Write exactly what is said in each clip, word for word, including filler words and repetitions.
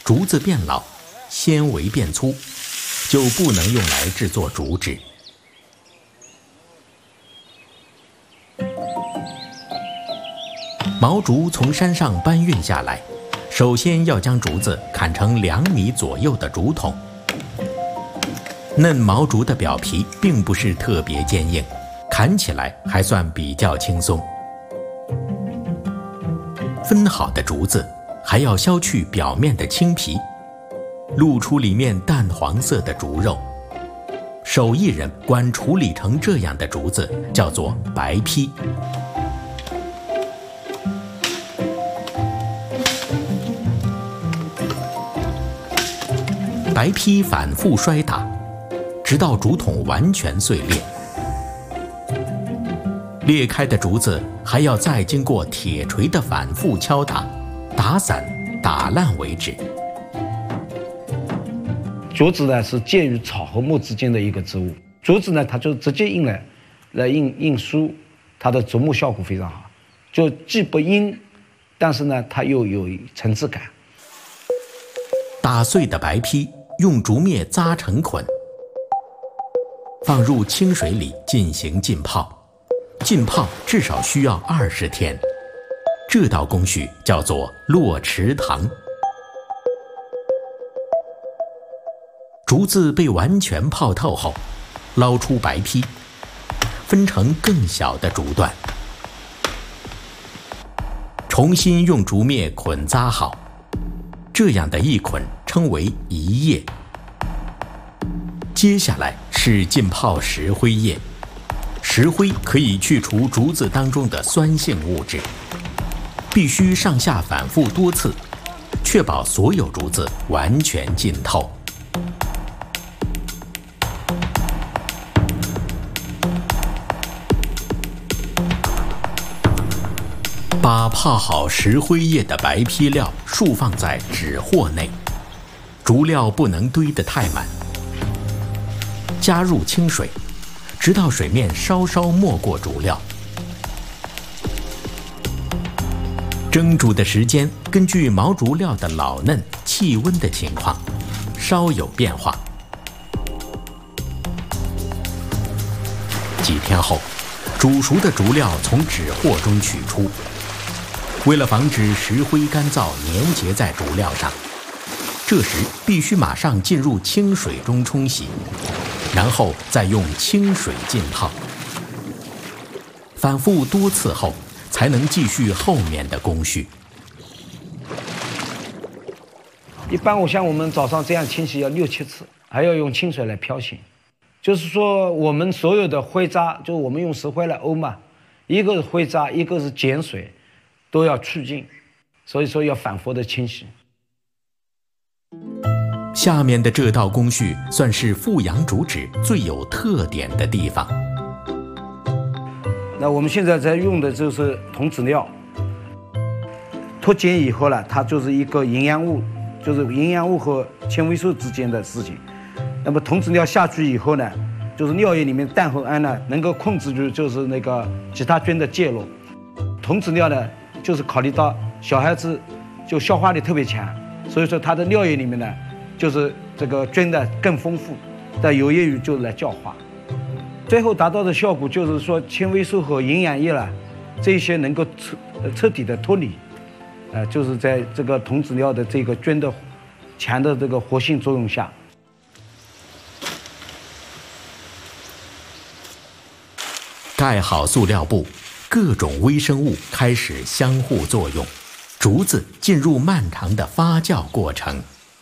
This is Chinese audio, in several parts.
竹子变老，纤维变粗，就不能用来制作竹纸。毛竹从山上搬运下来，首先要将竹子砍成两米左右的竹筒。嫩毛竹的表皮并不是特别坚硬，砍起来还算比较轻松。分好的竹子还要削去表面的青皮，露出里面淡黄色的竹肉。手艺人管处理成这样的竹子叫做白坯。白坯反复摔打，直到竹筒完全碎裂。裂开的竹子还要再经过铁锤的反复敲打，打散、打烂为止。 竹子呢是介于草和木之间的一个植物，竹子呢它就直接印来来印印书，它的竹木效果非常好，就既不阴，但是呢它又有层次感。 打碎的白坯用竹篾扎成捆，放入清水里进行浸泡。浸泡至少需要二十天，这道工序叫做落池塘。竹子被完全泡透后，捞出白坯，分成更小的竹段，重新用竹篾捆扎好。这样的一捆称为一叶。接下来是浸泡石灰液。石灰可以去除竹子当中的酸性物质，必须上下反复多次，确保所有竹子完全浸透。把泡好石灰液的白坯料竖放在纸货内，竹料不能堆得太满。加入清水，直到水面稍稍没过竹料。蒸煮的时间根据毛竹料的老嫩、气温的情况稍有变化。几天后，煮熟的竹料从纸货中取出。为了防止石灰干燥粘结在竹料上，这时必须马上进入清水中冲洗，然后再用清水浸泡，反复多次后，才能继续后面的工序。 一般我像我们早上这样清洗要六七次，还要用清水来漂洗。就是说我们所有的灰渣，就我们用石灰来沤嘛，一个是灰渣，一个是碱水，都要去净，所以说要反复的清洗。 下面的这道工序算是富阳竹纸最有特点的地方。 那我们现在在用的就是童子尿，脱碱以后呢，它就是一个营养物，就是营养物和纤维素之间的事情。那么童子尿下去以后呢，就是尿液里面氮和氨呢能够控制住就是那个其他菌的介入。童子尿呢，就是考虑到小孩子就消化力特别强，所以说它的尿液里面呢，就是这个菌的更丰富，但有益于就来教化。最后达到的效果就是说纤维素和营养液了，这些能够彻彻底的脱离，呃，就是在这个童子尿的这个菌的强的这个活性作用下。 盖好塑料布，各种微生物开始相互作用，竹子进入漫长的发酵过程。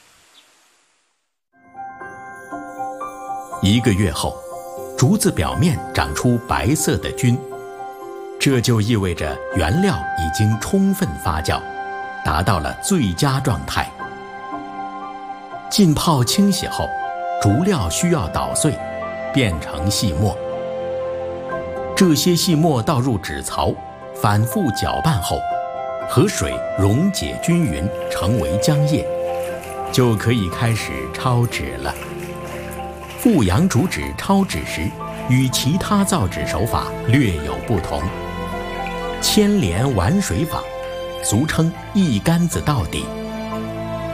一个月后，竹子表面长出白色的菌，这就意味着原料已经充分发酵，达到了最佳状态。浸泡清洗后，竹料需要捣碎，变成细末。这些细末倒入纸槽，反复搅拌后，和水溶解均匀，成为浆液，就可以开始抄纸了。富阳竹纸抄纸时，与其他造纸手法略有不同。牵连玩水法，俗称一竿子到底。